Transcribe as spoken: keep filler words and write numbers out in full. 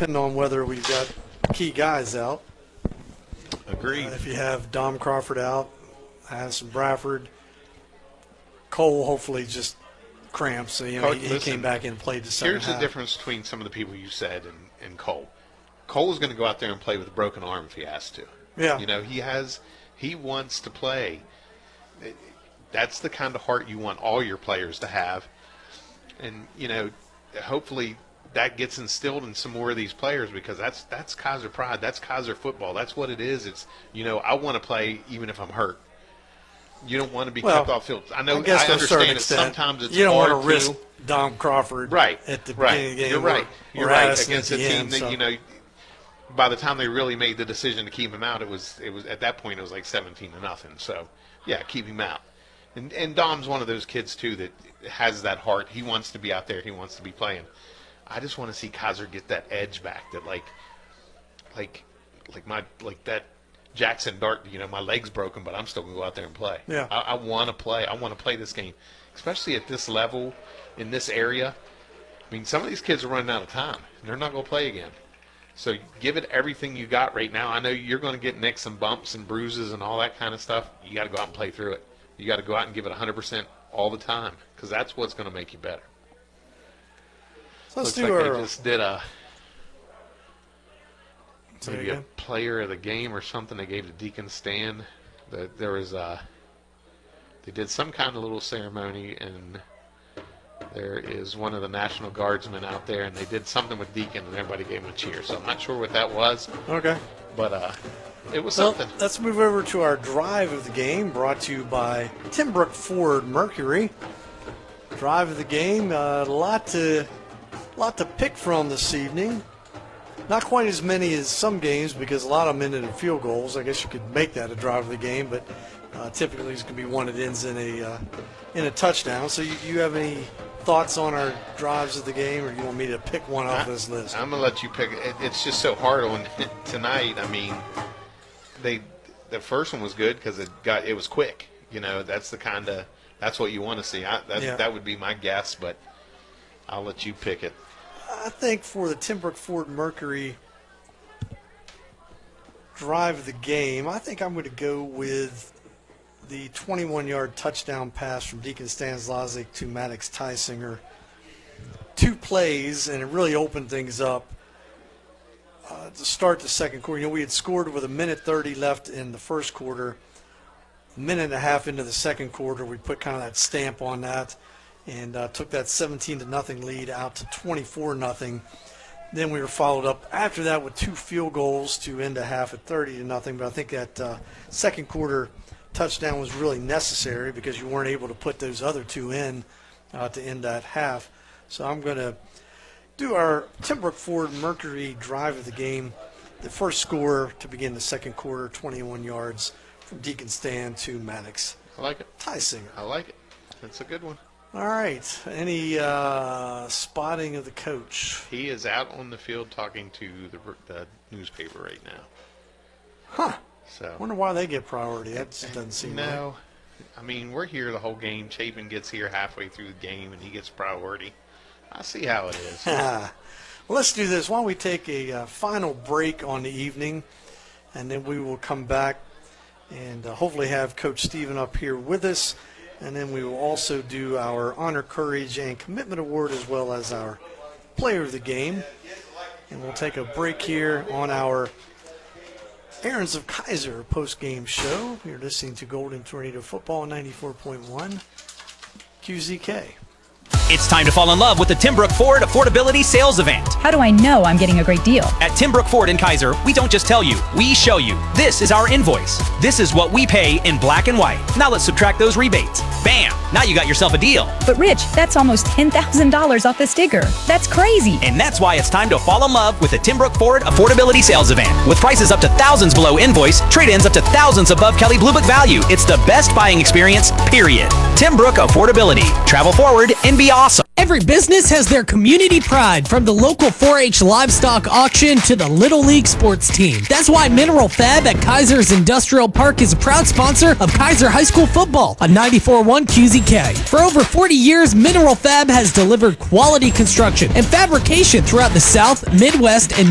depending on whether we've got key guys out. Agreed. Uh, if you have Dom Crawford out, Addison Bradford, Cole hopefully just cramps. So, you know, Coach, he, he listen, came back and played the second Here's half. the difference between some of the people you said and, and Cole. Cole's going to go out there and play with a broken arm if he has to. Yeah. You know, he has he wants to play. That's the kind of heart you want all your players to have. And, you know, hopefully that gets instilled in some more of these players, because that's that's Kaiser pride. That's Kaiser football. That's what it is. It's, you know, I want to play even if I'm hurt. You don't want to be well, kept off field. I know. I, guess I to a certain understand that extent, sometimes it's you don't hard want to risk to, Dom Crawford right at the right. beginning of the game. You're right. Or, You're or right Addison against at a the team end, that so. you know. By the time they really made the decision to keep him out, it was it was at that point it was like seventeen to nothing. So, yeah, keep him out. And and Dom's one of those kids too that has that heart. He wants to be out there. He wants to be playing. I just want to see Kaiser get that edge back. That like, like, like my like that Jackson Dart. You know, my leg's broken, but I'm still gonna go out there and play. Yeah. I, I want to play. I want to play this game, especially at this level, in this area. I mean, some of these kids are running out of time. They're not gonna play again. So give it everything you got right now. I know you're going to get nicks and bumps and bruises and all that kind of stuff. You got to go out and play through it. You got to go out and give it one hundred percent all the time, because that's what's going to make you better. So let's Looks do like our. they just did a Say maybe a again? player of the game or something they gave to Deacon Stan. The, there was a they did some kind of little ceremony, and there is one of the National Guardsmen out there, and they did something with Deacon, and everybody gave him a cheer. So I'm not sure what that was, Okay. but uh, it was Well, something. let's move over to our drive of the game, brought to you by Timbrook Ford Mercury. Drive of the game, a uh, lot to, lot to pick from this evening. Not quite as many as some games, because a lot of them ended in field goals. I guess you could make that a drive of the game, but uh, typically it's going to be one that ends in a uh, in a touchdown. So you, you have any thoughts on our drives of the game, or you want me to pick one off this list? I'm gonna let you pick. It, it's just so hard on tonight. I mean, they the first one was good because it got it was quick. You know, that's the kind of that's what you want to see. I, that Yeah. that would be my guess, but I'll let you pick it. I think for the Timbrook Ford Mercury drive of the game, I think I'm going to go with the twenty-one-yard touchdown pass from Deacon Stanislazic to Maddox Tysinger. Two plays, and it really opened things up uh, to start the second quarter. You know, we had scored with a minute thirty left in the first quarter. A minute and a half into the second quarter, we put kind of that stamp on that, and uh, took that seventeen to nothing lead out to twenty-four nothing. Then we were followed up after that with two field goals to end a half at thirty to nothing. But I think that uh, second quarter touchdown was really necessary because you weren't able to put those other two in uh, to end that half. So I'm going to do our Timbrook Ford Mercury drive of the game. The first score to begin the second quarter, twenty-one yards from Deacon Stan to Maddox I like it. Tysinger. I like it. That's a good one. All right. Any uh, spotting of the coach? He is out on the field talking to the, the newspaper right now. Huh. So Wonder why they get priority. That just doesn't seem right. no, I mean we're here the whole game. Chapin gets here halfway through the game, and he gets priority. I see how it is. Well, let's do this. Why don't we take a uh, final break on the evening, and then we will come back and uh, hopefully have Coach Stephen up here with us. And then we will also do our Honor, Courage, and Commitment Award, as well as our Player of the Game. And we'll take a break here on our Aaron's of Kaiser post-game show. You're listening to Golden Tornado Football ninety-four point one Q Z K. It's time to fall in love with the Timbrook Ford Affordability Sales Event. How do I know I'm getting a great deal? At Timbrook Ford in Kaiser, we don't just tell you, we show you. This is our invoice. This is what we pay in black and white. Now let's subtract those rebates. Bam! Now you got yourself a deal. But Rich, that's almost ten thousand dollars off the sticker. That's crazy. And that's why it's time to fall in love with the Timbrook Ford Affordability Sales Event. With prices up to thousands below invoice, trade-ins up to thousands above Kelley Blue Book value. It's the best buying experience, period. Timbrook Affordability. Travel forward and be awesome. Every business has their community pride, from the local four H livestock auction to the Little League sports team. That's why Mineral Fab at Kaiser's Industrial Park is a proud sponsor of Kaiser High School football on ninety-four point one Q Z K. For over forty years, Mineral Fab has delivered quality construction and fabrication throughout the South, Midwest, and